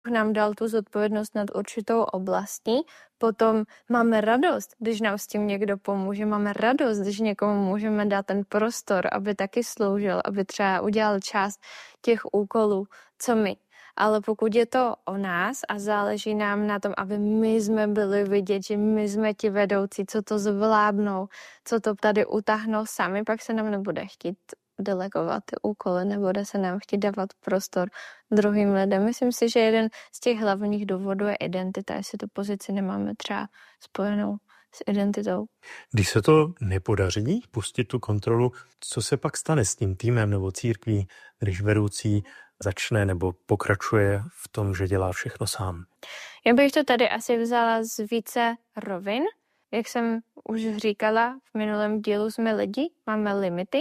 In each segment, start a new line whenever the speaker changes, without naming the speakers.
nám dal tu zodpovědnost nad určitou oblastí, potom máme radost, když nám s tím někdo pomůže, máme radost, když někomu můžeme dát ten prostor, aby taky sloužil, aby třeba udělal část těch úkolů, co my. Ale pokud je to o nás a záleží nám na tom, aby my jsme byli vidět, že my jsme ti vedoucí, co to zvládnou, co to tady utáhnou sami, pak se nám nebude chtít delegovat ty úkoly, nebude se nám chtít dávat prostor druhým lidem. Myslím si, že jeden z těch hlavních důvodů je identita, jestli tu pozici nemáme třeba spojenou s identitou.
Když se to nepodaří pustit tu kontrolu, co se pak stane s tím týmem nebo církví, když vedoucí začne nebo pokračuje v tom, že dělá všechno sám?
Já bych to tady asi vzala z více rovin. Jak jsem už říkala, v minulém dílu jsme lidi, máme limity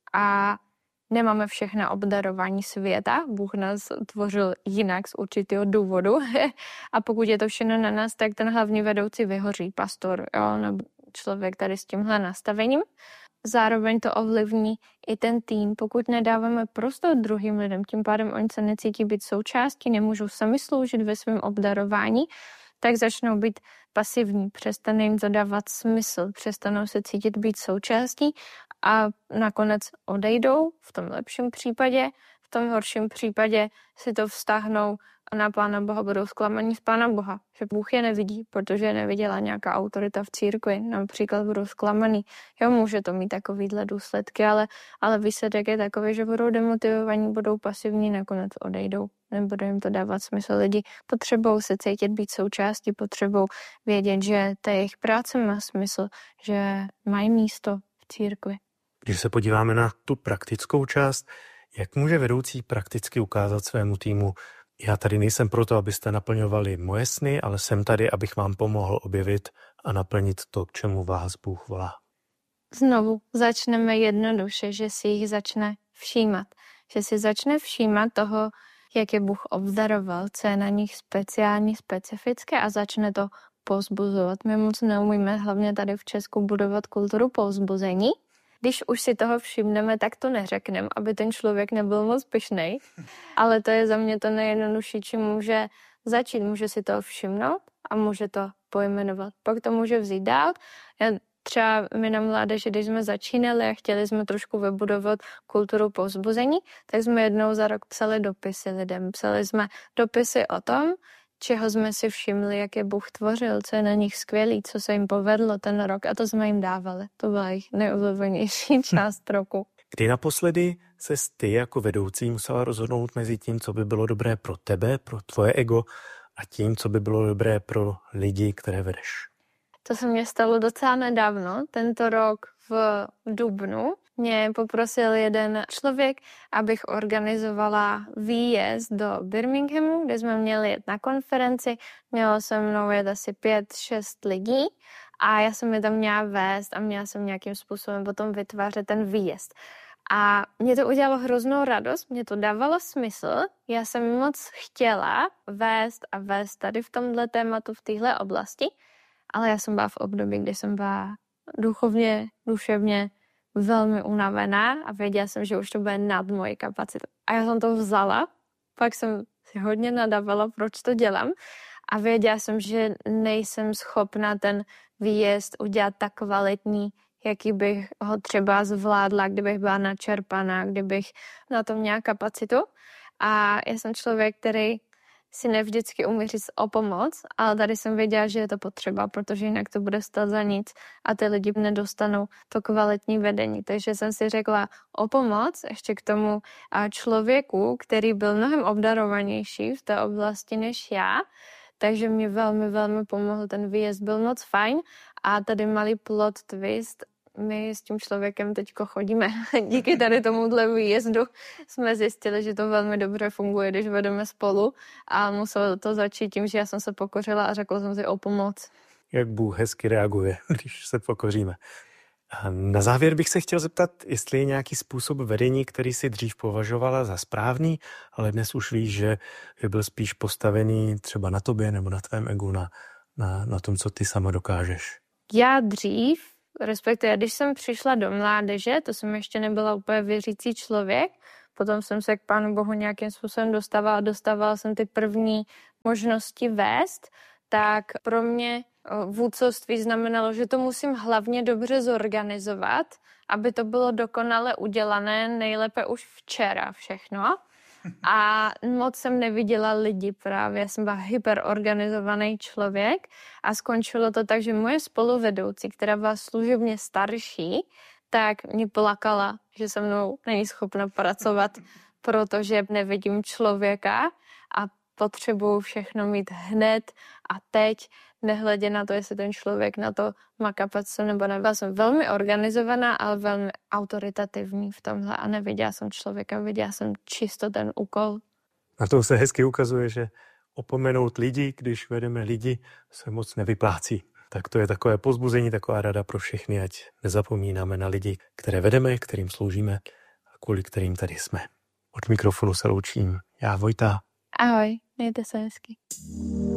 a nemáme všechna obdarování světa. Bůh nás tvořil jinak z určitého důvodu. A pokud je to všechno na nás, tak ten hlavní vedoucí vyhoří, pastor, jo, nebo člověk tady s tímhle nastavením. Zároveň to ovlivní i ten tým, pokud nedáváme prostor druhým lidem, tím pádem oni se necítí být součástí, nemůžou sami sloužit ve svém obdarování, tak začnou být pasivní, přestane jim to dávat smysl, přestanou se cítit být součástí a nakonec odejdou v tom lepším případě, v tom horším případě si to vztahnou na Pána Boha, budou zklamaní z Pána Boha, že Bůh je nevidí, protože je neviděla nějaká autorita v církvi, například budou zklamaný. Jo, může to mít takovýhle důsledky, ale výsledek je takový, že budou demotivovaní, budou pasivní, nakonec odejdou. Nebude jim to dávat smysl. Lidi potřebují se cítit být součástí, potřebují vědět, že ta jejich práce má smysl, že mají místo v církvi.
Když se podíváme na tu praktickou část, jak může vedoucí prakticky ukázat svému týmu: já tady nejsem proto, abyste naplňovali moje sny, ale jsem tady, abych vám pomohl objevit a naplnit to, k čemu vás Bůh volá.
Znovu začneme jednoduše, že si jich začne všímat. Že si začne všímat toho, jak je Bůh obdaroval, co je na nich speciální, specifické a začne to povzbuzovat. My moc neumíme, hlavně tady v Česku, budovat kulturu povzbuzení. Když už si toho všimneme, tak to neřekneme, aby ten člověk nebyl moc pyšnej. Ale to je za mě to nejjednodušší, čím může začít. Může si toho všimnout a může to pojmenovat. Pak to může vzít dál. Třeba my na mládeži, když jsme začínali a chtěli jsme trošku vybudovat kulturu povzbuzení, tak jsme jednou za rok psali dopisy lidem. Psali jsme dopisy o tom, čeho jsme si všimli, jak je Bůh tvořil, co je na nich skvělý, co se jim povedlo ten rok, a to jsme jim dávali. To byla jejich nejoblíbenější část roku.
Kdy naposledy ses ty jako vedoucí musela rozhodnout mezi tím, co by bylo dobré pro tebe, pro tvoje ego, a tím, co by bylo dobré pro lidi, které vedeš?
To se mně stalo docela nedávno. Tento rok v dubnu mě poprosil jeden člověk, abych organizovala výjezd do Birminghamu, kde jsme měli jet na konferenci. Mělo se mnou jet asi 5-6 lidí a já jsem je tam měla vést a měla jsem nějakým způsobem potom vytvářet ten výjezd. A mě to udělalo hroznou radost, mě to dávalo smysl. Já jsem moc chtěla vést tady v tomhle tématu, v téhle oblasti, ale já jsem byla v období, kdy jsem byla duchovně, duševně velmi unavená a věděla jsem, že už to bude nad moji kapacitu. A já jsem to vzala, pak jsem si hodně nadávala, proč to dělám, a věděla jsem, že nejsem schopna ten výjezd udělat tak kvalitní, jaký bych ho třeba zvládla, kdybych byla načerpaná, kdybych na tom měla kapacitu. A já jsem člověk, který si nevždycky umí říct o pomoc, ale tady jsem věděla, že je to potřeba, protože jinak to bude stát za nic a ty lidi nedostanou to kvalitní vedení. Takže jsem si řekla o pomoc ještě k tomu člověku, který byl mnohem obdarovanější v té oblasti než já, takže mě velmi, velmi pomohl. Ten výjezd byl moc fajn a tady malý plot twist. My s tím člověkem teďko chodíme. Díky tady tomuhle výjezdu jsme zjistili, že to velmi dobře funguje, když vedeme spolu, a muselo to začít tím, že já jsem se pokořila a řekla jsem si o pomoc.
Jak Bůh hezky reaguje, když se pokoříme. A na závěr bych se chtěl zeptat, jestli je nějaký způsob vedení, který si dřív považovala za správný, ale dnes už víš, že byl spíš postavený třeba na tobě nebo na tvém egu, na tom, co ty sama dokážeš.
Já dřív, respektive když jsem přišla do mládeže, to jsem ještě nebyla úplně věřící člověk, potom jsem se k Pánu Bohu nějakým způsobem dostávala jsem ty první možnosti vést, tak pro mě vůdcovství znamenalo, že to musím hlavně dobře zorganizovat, aby to bylo dokonale udělané, nejlépe už včera všechno. A moc jsem neviděla lidi právě, já jsem byla hyperorganizovaný člověk a skončilo to tak, že moje spoluvedoucí, která byla služebně starší, tak mě plakala, že se mnou není schopna pracovat, protože nevidím člověka a potřebuju všechno mít hned a teď, nehledě na to, jestli ten člověk na to má kapacitu nebo ne. Byla jsem velmi organizovaná, ale velmi autoritativní v tomhle a neviděla jsem člověka, viděla jsem čisto ten úkol.
Na tom se hezky ukazuje, že opomenout lidi, když vedeme lidi, se moc nevyplácí. Tak to je takové povzbuzení, taková rada pro všechny, ať nezapomínáme na lidi, které vedeme, kterým sloužíme a kvůli kterým tady jsme. Od mikrofonu se loučím. Já, Vojta.
Ahoj, mějte se hezky.